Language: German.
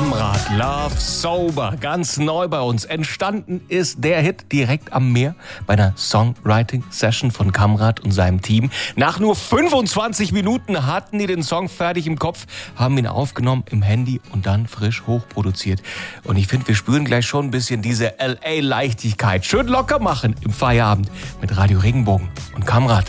Kamrat, Love Sober, ganz neu bei uns. Entstanden ist der Hit direkt am Meer bei einer Songwriting-Session von Kamrat und seinem Team. Nach nur 25 Minuten hatten die den Song fertig im Kopf, haben ihn aufgenommen im Handy und dann frisch hochproduziert. Und ich finde, wir spüren gleich schon ein bisschen diese LA-Leichtigkeit. Schön locker machen im Feierabend mit Radio Regenbogen und Kamrat.